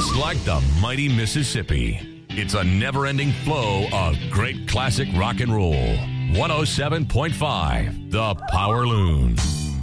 just like the mighty Mississippi. It's a never-ending flow of great classic rock and roll. 107.5, The Power Loon.